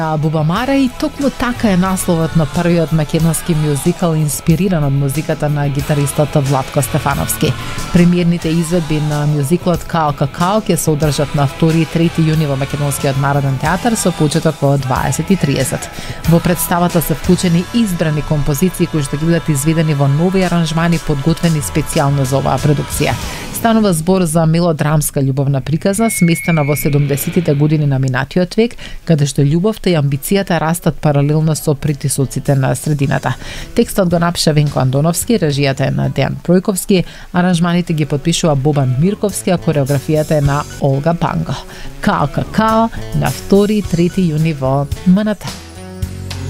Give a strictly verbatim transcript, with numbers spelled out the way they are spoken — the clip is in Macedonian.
Бубамара и токму така е насловот на првиот македонски мюзикал инспириран од музиката на гитаристот Владко Стефановски. Премиерните изведби на мюзиклот Као Какао ќе се одржат на втори и трети јуни во Македонскиот народен театар со почеток во дваесет и тридесет. Во представата се вклучени избрани композиции кои што ќе бидат изведени во нови аранжмани подготвени специјално за оваа продукција. Станува збор за мелодрамска љубовна приказна сместена во седумдесетите години на минатиот век, каде што љубовта и амбицијата растат паралелно со притисоците на средината. Текстот го напиша Венко Андоновски, режијата е на Дејан Пројковски, аранжманите ги потпишува Бобан Мирковски, а кореографијата е на Олга Панго. Као Какао на втори и трети јуни во МНТ.